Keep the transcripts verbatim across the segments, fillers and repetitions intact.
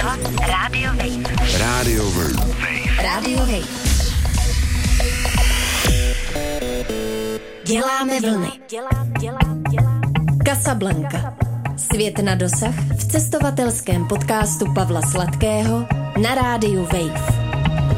vyšla Radio Wave. Radio Wave. Radio Wave. Děláme vlny. Dělám, dělám, dělám. Casablanca. Svět na dosah v cestovatelském podcastu Pavla Sladkého na rádiu Wave.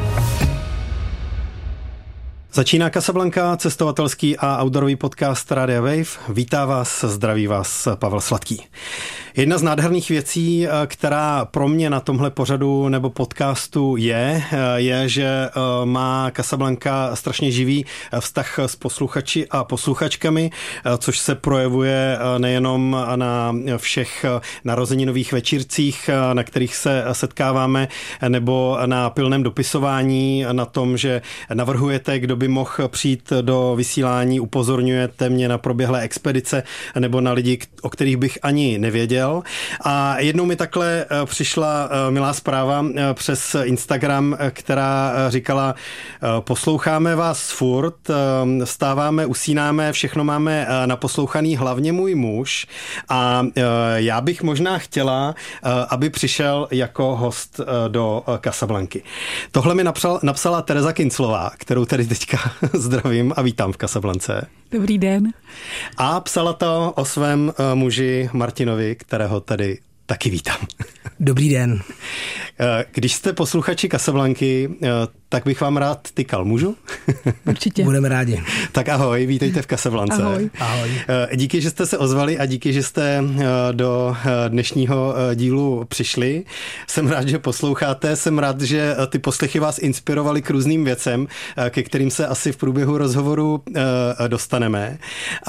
Začíná Casablanca, cestovatelský a outdoorový podcast Rádia Wave. Vítá vás, zdraví vás Pavel Sladký. Jedna z nádherných věcí, která pro mě na tomhle pořadu nebo podcastu je, je, že má Casablanca strašně živý vztah s posluchači a posluchačkami, což se projevuje nejenom na všech narozeninových večírcích, na kterých se setkáváme, nebo na pilném dopisování, na tom, že navrhujete, kdo by mohl přijít do vysílání, upozorňujete mě na proběhlé expedice nebo na lidi, o kterých bych ani nevěděl. A jednou mi takhle přišla milá zpráva přes Instagram, která říkala: posloucháme vás furt, vstáváme, usínáme, všechno máme naposlouchaný, hlavně můj muž, a já bych možná chtěla, aby přišel jako host do Casablanky. Tohle mi napsal, napsala Tereza Kinclová, kterou tady teďka zdravím a vítám v Casablance. Dobrý den. A psala to o svém muži Martinovi, kterého tady taky vítám. Dobrý den. Když jste posluchači Casablanky, tak bych vám rád tykal. Můžu? Určitě. Budeme rádi. Tak ahoj, vítejte v Casablance. Ahoj. Ahoj. Díky, že jste se ozvali a díky, že jste do dnešního dílu přišli. Jsem rád, že posloucháte, jsem rád, že ty poslechy vás inspirovaly k různým věcem, ke kterým se asi v průběhu rozhovoru dostaneme.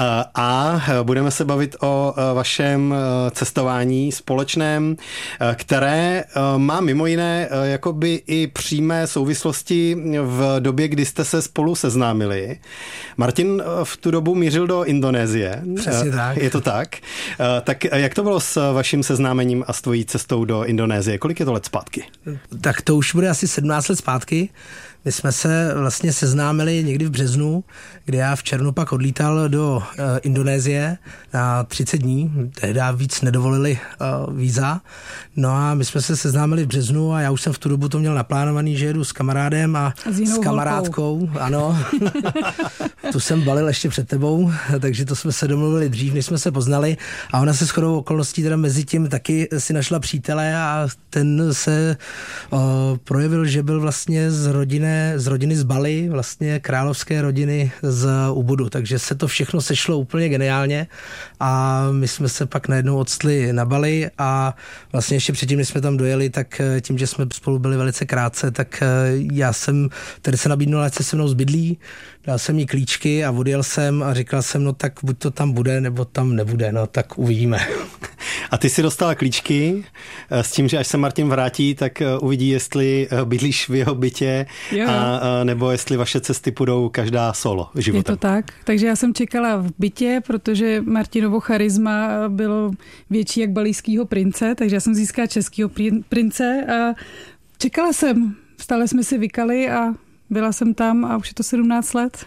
A budeme se bavit o vašem cestování společném, které má mimo jiné jakoby i přímé souvislosti v době, kdy jste se spolu seznámili. Martin v tu dobu mířil do Indonésie. Přesně tak. Je to tak? Tak jak to bylo s vaším seznámením a s tvojí cestou do Indonésie? Kolik je to let zpátky? Tak to už bude asi sedmnáct let zpátky. My jsme se vlastně seznámili někdy v březnu, kdy já v červnu pak odlítal do e, Indonésie na třicet dní. Tehdy víc nedovolili e, víza. No a my jsme se seznámili v březnu a já už jsem v tu dobu to měl naplánovaný, že jedu s kamarádem a, a s, s kamarádkou. Holkou. Ano. Tu jsem balil ještě před tebou, takže to jsme se domluvili dřív, než jsme se poznali. A ona se shodou okolností teda mezi tím taky si našla přítele a ten se o, projevil, že byl vlastně z rodiny z rodiny z Bali, vlastně královské rodiny z Ubudu, takže se to všechno sešlo úplně geniálně a my jsme se pak najednou odstli na Bali a vlastně ještě předtím, než jsme tam dojeli, tak tím, že jsme spolu byli velice krátce, tak já jsem tady se nabídnul, ať se se mnou zbydlí, dal jsem jí klíčky a odjel jsem a říkal jsem, no tak buď to tam bude, nebo tam nebude, no tak uvidíme. A ty si dostala klíčky s tím, že až se Martin vrátí, tak uvidí, jestli bydlíš v jeho bytě a, nebo jestli vaše cesty půjdou každá solo životem. Je to tak. Takže já jsem čekala v bytě, protože Martinovo charisma bylo větší jak balijskýho prince, takže já jsem získala českýho prince a čekala jsem. Stále jsme si vykali a byla jsem tam a už je to sedmnáct let.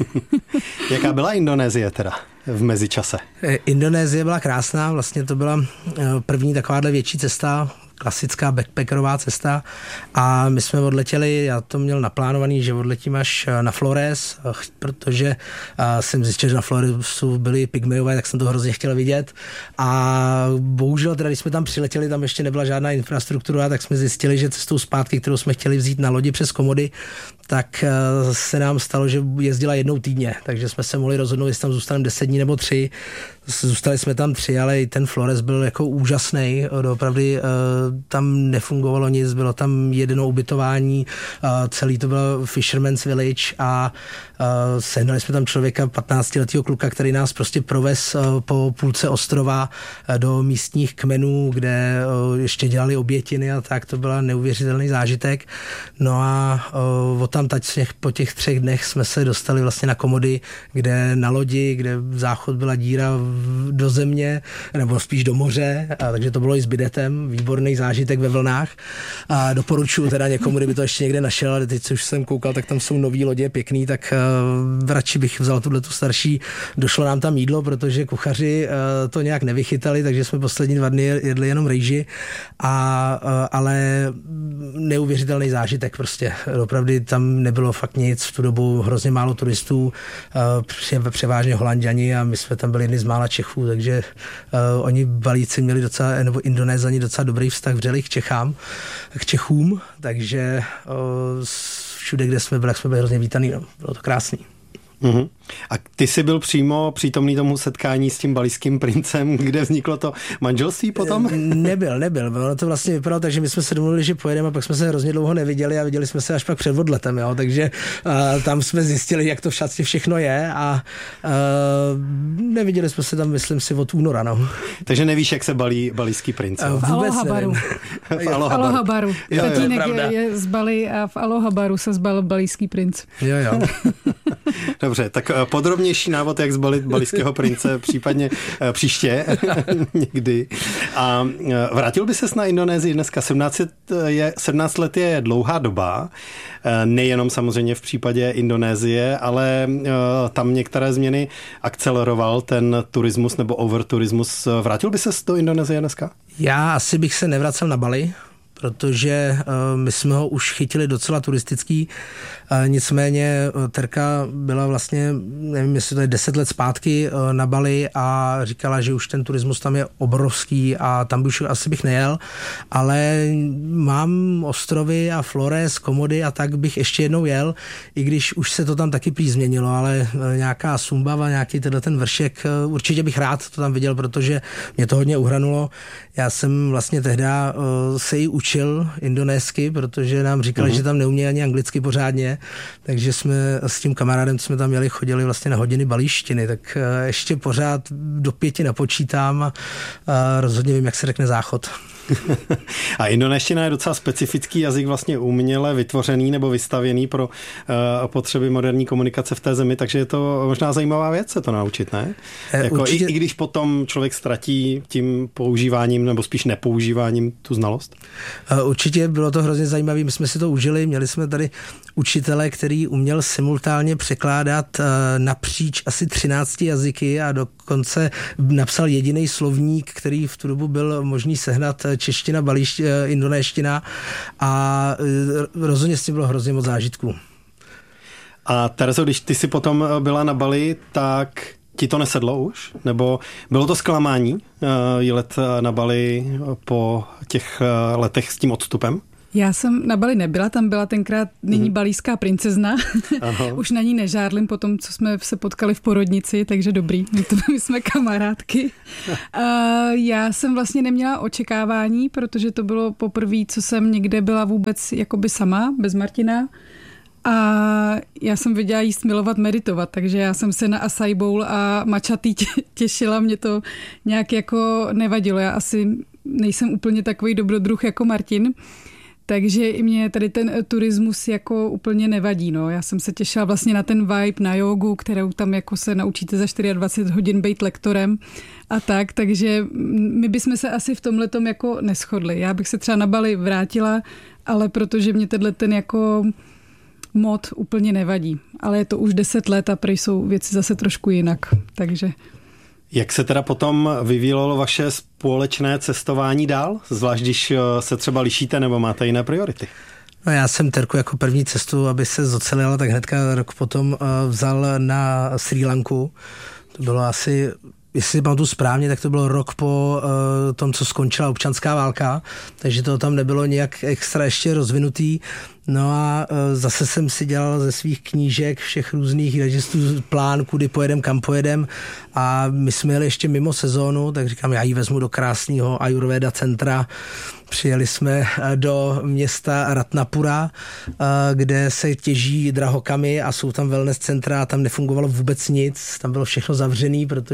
Jaká byla Indonésie teda v mezičase? Indonésie byla krásná, vlastně to byla první takováhle větší cesta, klasická backpackerová cesta a my jsme odletěli, já to měl naplánovaný, že odletím až na Flores, protože jsem zjistil, že na Floresu byly pygmejové, tak jsem to hrozně chtěl vidět a bohužel teda, když jsme tam přiletěli, tam ještě nebyla žádná infrastruktura, tak jsme zjistili, že cestou zpátky, kterou jsme chtěli vzít na lodi přes Komody, tak se nám stalo, že jezdila jednou týdně, takže jsme se mohli rozhodnout, jestli tam zůstaneme deset dní nebo tři. Zůstali jsme tam tři, ale i ten Flores byl jako úžasný, opravdu tam nefungovalo nic, bylo tam jedno ubytování, celý to byl Fisherman's Village a sehnali jsme tam člověka, patnáctiletého kluka, který nás prostě provez po půlce ostrova do místních kmenů, kde ještě dělali obětiny a tak, to byl neuvěřitelný zážitek. No a od tam tak po těch třech dnech jsme se dostali vlastně na komody, kde na lodi, kde záchod byla díra do země, nebo spíš do moře, a takže to bylo i s bidetem, výborný zážitek ve vlnách. A doporučuji teda někomu, kdyby to ještě někde našel, ale teď, co už jsem koukal, tak tam jsou nový lodě, pěkný, tak uh, radši bych vzal tuhle tu starší. Došlo nám tam jídlo, protože kuchaři uh, to nějak nevychytali, takže jsme poslední dva dny jedli jenom rejži, a, uh, ale neuvěřitelný zážitek prostě. Opravdu tam nebylo fakt nic, v tu dobu hrozně málo turistů, uh, převážně Holanďani, a my jsme tam byli jedni z mála Čechů, takže uh, oni Balíci měli docela, nebo Indonézani docela dobrý vztah vřelých k Čechám, k Čechům, takže uh, všude, kde jsme byli, jsme byli hrozně vítaný, no. Bylo to krásný. Uhum. A ty jsi byl přímo přítomný tomu setkání s tím balijským princem, kde vzniklo to manželství potom? Nebyl, nebyl. Ono to vlastně vypadalo tak, že my jsme se domluvili, že pojedeme, a pak jsme se hrozně dlouho neviděli a viděli jsme se až pak před odletem, jo. Takže uh, tam jsme zjistili, jak to vlastně všechno je, a uh, neviděli jsme se tam, myslím si, od února, no. Takže nevíš, jak se balí balijský princ? Uh, vůbec Alohabaru. nevím. V Alohabaru. Alohabaru. Jo, jo, Tatínek je, je z Bali a v Alohabaru se zbalil balijský princ. Jo, jo. Dobře, tak podrobnější návod, jak zbalit balijského prince, případně příště někdy. A vrátil by ses na Indonésii dneska? sedmnáct, je, sedmnáct let je dlouhá doba, nejenom samozřejmě v případě Indonésie, ale tam některé změny akceleroval ten turismus nebo overturismus. Vrátil by ses do Indonésie dneska? Já asi bych se nevracel na Bali, protože uh, my jsme ho už chytili docela turistický. Uh, nicméně uh, Terka byla vlastně, nevím, jestli to je deset let zpátky uh, na Bali a říkala, že už ten turismus tam je obrovský a tam by už asi bych nejel, ale mám ostrovy a Flores, Komody a tak bych ještě jednou jel, i když už se to tam taky prý změnilo, ale uh, nějaká Sumbava, nějaký tenhle ten vršek, uh, určitě bych rád to tam viděl, protože mě to hodně uhranulo. Já jsem vlastně tehda uh, se jí učil indonésky, protože nám říkali, uh-huh. že tam neumí ani anglicky pořádně, takže jsme s tím kamarádem, co jsme tam měli, chodili vlastně na hodiny balíštiny, tak uh, ještě pořád do pěti napočítám a, a rozhodně vím, jak se řekne záchod. A indonéština je docela specifický jazyk, vlastně uměle vytvořený nebo vystavěný pro uh, potřeby moderní komunikace v té zemi, takže je to možná zajímavá věc se to naučit, ne? E, jako i, I když potom člověk ztratí tím používáním nebo spíš nepoužíváním tu znalost? Určitě bylo to hrozně zajímavé, my jsme si to užili, měli jsme tady učitele, který uměl simultánně překládat uh, napříč asi třinácti jazyky a dokonce napsal jediný slovník, který v tu dobu byl možný sehnat, čeština, balíš, indonéština, a rozhodně s tím bylo hrozně moc zážitků. A Terezo, když ty si potom byla na Bali, tak ti to nesedlo už? Nebo bylo to zklamání jet na Bali po těch letech s tím odstupem? Já jsem na Bali nebyla, tam byla tenkrát nyní mm. balijská princezna. Už na ní nežádlim po tom, co jsme se potkali v porodnici, takže dobrý, my, to, my jsme kamarádky. A já jsem vlastně neměla očekávání, protože to bylo poprvé, co jsem někde byla vůbec jakoby sama, bez Martina. A já jsem viděla jíst, milovat, meditovat, takže já jsem se na acai bowl a matcha tea těšila, mě to nějak jako nevadilo. Já asi nejsem úplně takový dobrodruh jako Martin, takže i mě tady ten turismus jako úplně nevadí. No. Já jsem se těšila vlastně na ten vibe, na jogu, kterou tam jako se naučíte za dvacet čtyři hodin být lektorem a tak, takže my bychom se asi v tomhletom jako neshodli. Já bych se třeba na Bali vrátila, ale protože mě tenhle ten jako mod úplně nevadí. Ale je to už deset let a prej jsou věci zase trošku jinak, takže... Jak se teda potom vyvíjelo vaše společné cestování dál? Zvlášť, když se třeba lišíte nebo máte jiné priority? No já jsem Terku jako první cestu, aby se zocelila, tak hnedka rok potom vzal na Srí Lanku. To bylo asi, jestli si pamatuju správně, tak to bylo rok po uh, tom, co skončila občanská válka, takže to tam nebylo nějak extra ještě rozvinutý. No a zase jsem si dělal ze svých knížek všech různých registrů plán, kudy pojedem, kam pojedem, a my jsme jeli ještě mimo sezónu, tak říkám, já ji vezmu do krásného Ayurveda centra. Přijeli jsme do města Ratnapura, kde se těží drahokamy a jsou tam wellness centra a tam nefungovalo vůbec nic, tam bylo všechno zavřený, protože nebyla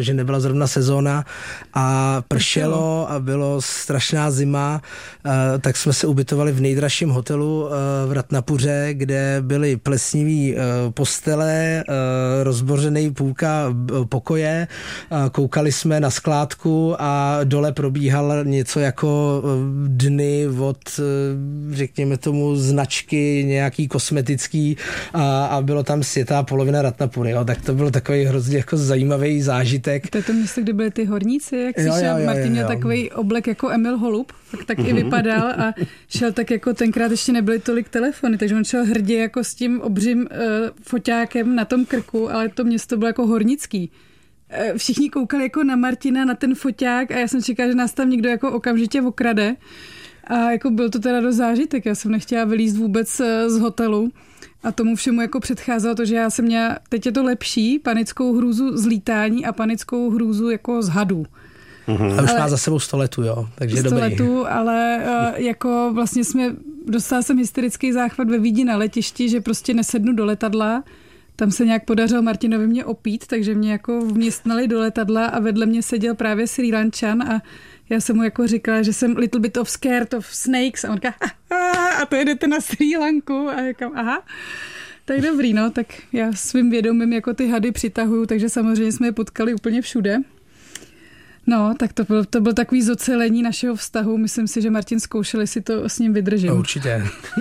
zrovna sezóna a pršelo a bylo strašná zima, tak jsme se ubytovali v nejdražším hotelu v Ratnapuře, kde byly plesnivý postele, rozbořený půlka pokoje, koukali jsme na skládku a dole probíhal něco jako dny od, řekněme tomu, značky nějaký kosmetický a, a bylo tam světá polovina Ratnapury, jo. Tak to byl takový hrozně jako zajímavý zážitek. To je to místo, kde byly ty horníci, jak si šel, Martin měl takový oblek jako Emil Holub, tak, tak mm-hmm. i vypadal a šel tak jako tenkrát ještě nebyly tolik telefony, takže on šel hrdě jako s tím obřím uh, foťákem na tom krku, ale to město bylo jako hornický. Uh, všichni koukali jako na Martina, na ten foťák a já jsem čekala, že nás tam někdo jako okamžitě okrade. A jako byl to teda dost zážitek, já jsem nechtěla vylízt vůbec z hotelu a tomu všemu jako předcházelo to, že já jsem měla, teď je to lepší, panickou hrůzu z lítání a panickou hrůzu jako z hadů. Mm-hmm. A už ale, má za sebou sto letů, jo, takže sto dobrý. letů, ale uh, jako vlastně jsme, dostala jsem hysterický záchvat ve Vídni na letišti, že prostě nesednu do letadla. Tam se nějak podařilo Martinovi mě opít, takže mě jako vměstnali do letadla a vedle mě seděl právě Srí Lančan a já jsem mu jako říkala, že jsem little bit of scared of snakes a on říká, a to jedete na Srí Lanku a říkám, aha. Tak dobrý, no, tak já svým vědomím jako ty hady přitahuju, takže samozřejmě jsme je potkali úplně všude. No, tak to byl, to byl takový zocelení našeho vztahu. Myslím si, že Martin zkoušel, jestli to s ním vydržím. No, určitě.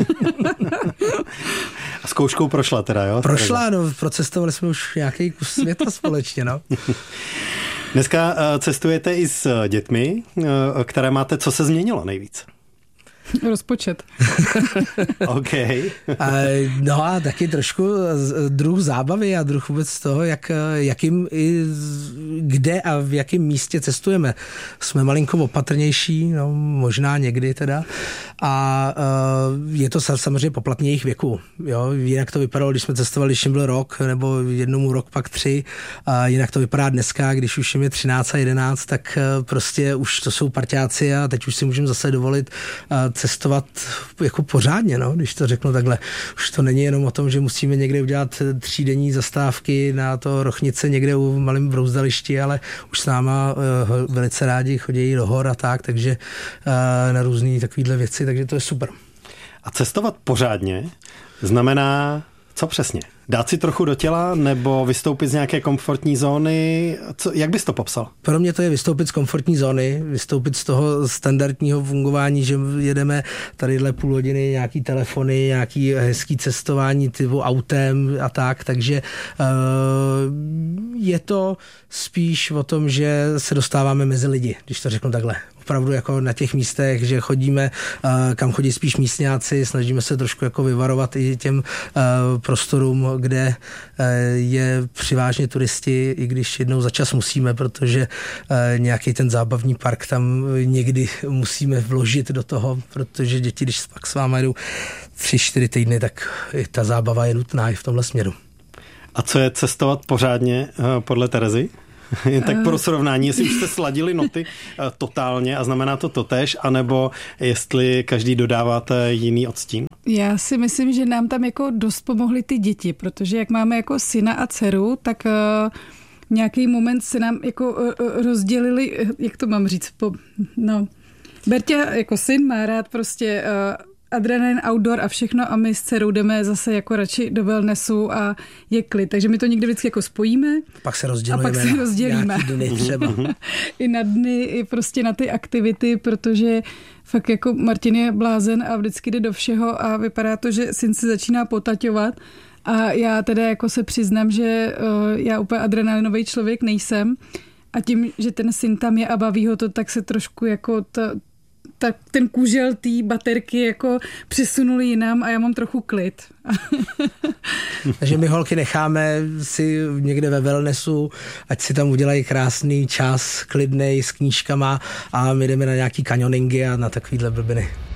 A zkouškou prošla teda, jo? Prošla, no, procestovali jsme už nějaký kus světa společně, no. Dneska cestujete i s dětmi, které máte. Co se změnilo nejvíc? Rozpočet. OK. No a taky trošku druh zábavy a druh vůbec toho, jak, jakým, kde a v jakém místě cestujeme. Jsme malinko opatrnější, no, možná někdy teda. A je to samozřejmě poplatně jejich věku. Jo? Jinak to vypadalo, když jsme cestovali, když jim byl rok, nebo jednomu rok, pak tři. A jinak to vypadá dneska, když už jim je třináct a jedenáct, tak prostě už to jsou parťáci a teď už si můžeme zase dovolit cestovat jako pořádně, no, když to řeknu takhle. Už to není jenom o tom, že musíme někde udělat třídenní zastávky na to Rochnice někde u malém brouzdališti, ale už s náma uh, velice rádi chodí do hor a tak, takže uh, na různý takovýhle věci, takže to je super. A cestovat pořádně znamená co přesně? Dát si trochu do těla nebo vystoupit z nějaké komfortní zóny? Co, jak bys to popsal? Pro mě to je vystoupit z komfortní zóny, vystoupit z toho standardního fungování, že jedeme tadyhle půl hodiny, nějaký telefony, nějaký hezký cestování typu autem a tak, takže uh, je to spíš o tom, že se dostáváme mezi lidi, když to řeknu takhle. Opravdu jako na těch místech, že chodíme, kam chodí spíš místňáci, snažíme se trošku jako vyvarovat i těm prostorům, kde je přivážně turisti, i když jednou za čas musíme, protože nějaký ten zábavní park tam někdy musíme vložit do toho, protože děti, když pak s váma jdou tři, čtyři týdny, tak ta zábava je nutná i v tomhle směru. A co je cestovat pořádně podle Terezy? Tak pro srovnání, jestli už jste sladili noty totálně a znamená to totéž, anebo jestli každý dodáváte jiný odstín? Já si myslím, že nám tam jako dost pomohly ty děti, protože jak máme jako syna a dceru, tak uh, nějaký moment se nám jako uh, rozdělili, jak to mám říct, po, no, Berťa jako syn má rád prostě uh, adrenalin, outdoor a všechno a my s dcerou jdeme zase jako radši do wellnessu a je klid. Takže my to někdy vždycky jako spojíme. Pak se rozdělujeme. A pak se rozdělíme. Dny třeba. I na dny, i prostě na ty aktivity, protože fakt jako Martin je blázen a vždycky jde do všeho a vypadá to, že syn se začíná potaťovat. A já teda jako se přiznám, že uh, já úplně adrenalinový člověk nejsem. A tím, že ten syn tam je a baví ho to, tak se trošku jako to tak ten kůžel té baterky jako přesunul jinam a já mám trochu klid. Takže my holky necháme si někde ve wellnessu, ať si tam udělají krásný čas, klidnej, s knížkama a my jdeme na nějaký kanioningy a na takovýhle blbiny.